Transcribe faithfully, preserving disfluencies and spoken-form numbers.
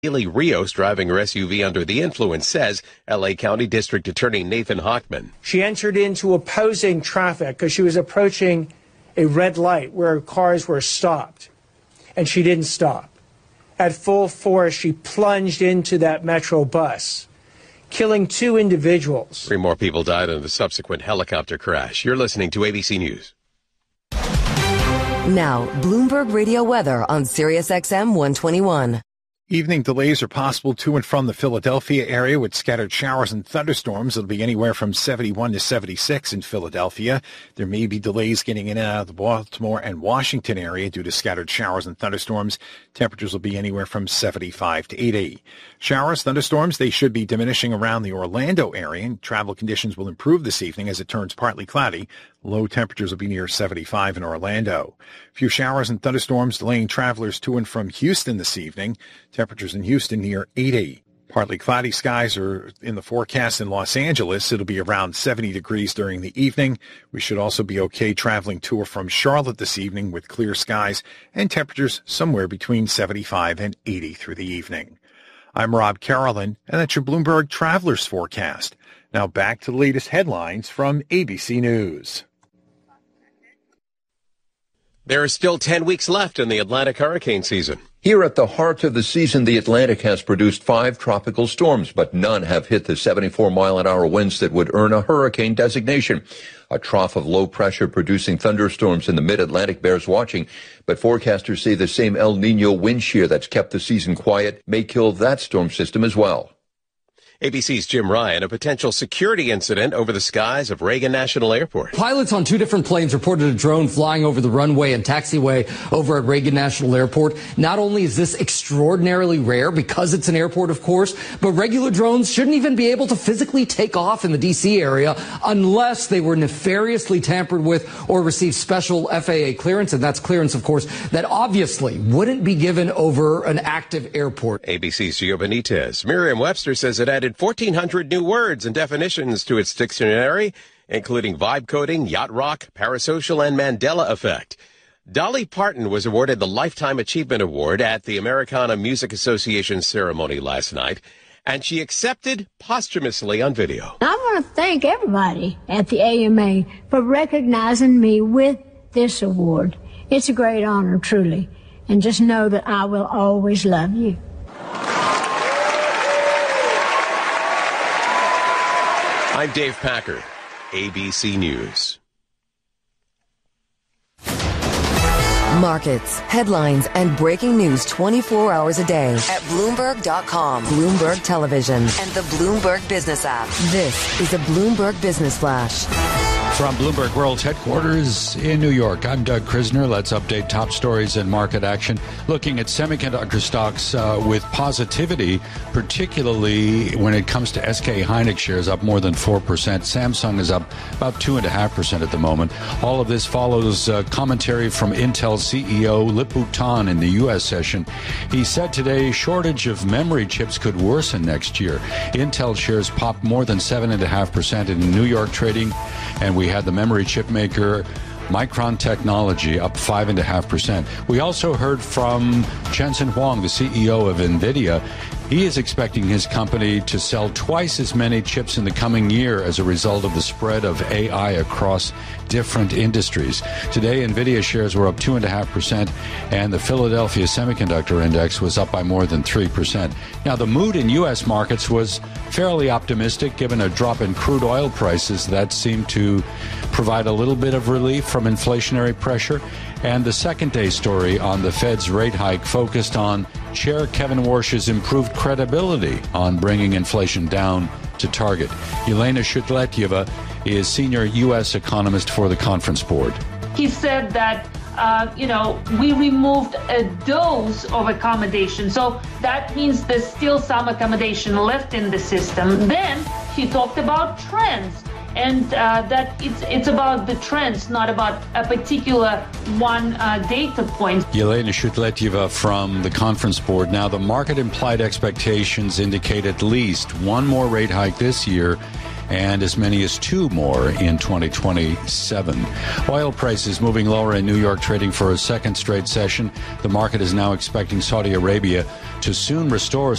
Haley Rios driving her S U V under the influence, says L A County District Attorney Nathan Hochman. She entered into opposing traffic because she was approaching a red light where cars were stopped, and she didn't stop. At full force, she plunged into that Metro bus, killing two individuals. Three more people died in the subsequent helicopter crash. You're listening to A B C News. Now, Bloomberg Radio weather on Sirius X M one twenty-one. Evening delays are possible to and from the Philadelphia area with scattered showers and thunderstorms. It'll be anywhere from seventy-one to seventy-six in Philadelphia. There may be delays getting in and out of the Baltimore and Washington area due to scattered showers and thunderstorms. Temperatures will be anywhere from seventy-five to eighty. Showers, thunderstorms, they should be diminishing around the Orlando area, and travel conditions will improve this evening as it turns partly cloudy. Low temperatures will be near seventy-five in Orlando. A few showers and thunderstorms delaying travelers to and from Houston this evening. Temperatures in Houston near eighty. Partly cloudy skies are in the forecast in Los Angeles. It'll be around seventy degrees during the evening. We should also be okay traveling to or from Charlotte this evening with clear skies and temperatures somewhere between seventy-five and eighty through the evening. I'm Rob Carolyn, and that's your Bloomberg Travelers Forecast. Now back to the latest headlines from A B C News. There are still ten weeks left in the Atlantic hurricane season. Here at the heart of the season, the Atlantic has produced five tropical storms, but none have hit the seventy-four mile an hour winds that would earn a hurricane designation. A trough of low pressure producing thunderstorms in the mid-Atlantic bears watching, but forecasters say the same El Nino wind shear that's kept the season quiet may kill that storm system as well. A B C's Jim Ryan, a potential security incident over the skies of Reagan National Airport. Pilots on two different planes reported a drone flying over the runway and taxiway over at Reagan National Airport. Not only is this extraordinarily rare because it's an airport, of course, but regular drones shouldn't even be able to physically take off in the D C area unless they were nefariously tampered with or received special F A A clearance. And that's clearance, of course, that obviously wouldn't be given over an active airport. A B C's Gio Benitez. Merriam-Webster says it added fourteen hundred new words and definitions to its dictionary, including vibe coding, yacht rock, parasocial, and Mandela effect. Dolly Parton was awarded the Lifetime Achievement Award at the Americana Music Association ceremony last night, and she accepted posthumously on video. I want to thank everybody at the A M A for recognizing me with this award. It's a great honor, truly, and just know that I will always love you. I'm Dave Packard, A B C News. Markets, headlines, and breaking news twenty-four hours a day at Bloomberg dot com, Bloomberg Television, and the Bloomberg Business app. This is a Bloomberg Business Flash. From Bloomberg World's headquarters in New York, I'm Doug Krisner. Let's update top stories and market action. Looking at semiconductor stocks uh, with positivity, particularly when it comes to S K Hynix shares up more than four percent. Samsung is up about two point five percent at the moment. All of this follows uh, commentary from Intel C E O Lip-Bu Tan in the U S session. He said today shortage of memory chips could worsen next year. Intel shares popped more than seven point five percent in New York trading, and we had the memory chip maker Micron Technology up five point five percent. We also heard from Jensen Huang, the C E O of NVIDIA. He is expecting his company to sell twice as many chips in the coming year as a result of the spread of A I across different industries. Today, NVIDIA shares were up two point five percent, and the Philadelphia Semiconductor Index was up by more than three percent. Now, the mood in U S markets was fairly optimistic, given a drop in crude oil prices that seemed to provide a little bit of relief from inflationary pressure. And the second day story on the Fed's rate hike focused on Chair Kevin Warsh's improved credibility on bringing inflation down to target. Elena Shutletyeva is senior U S economist for the Conference Board. He said that, uh, you know, we removed a dose of accommodation. So that means there's still some accommodation left in the system. Then he talked about trends. And uh, that it's it's about the trends, not about a particular one uh, data point. Yelena Shutletyeva from the Conference Board. Now, the market implied expectations indicate at least one more rate hike this year and as many as two more in twenty twenty-seven. Oil prices moving lower in New York, trading for a second straight session. The market is now expecting Saudi Arabia to soon restore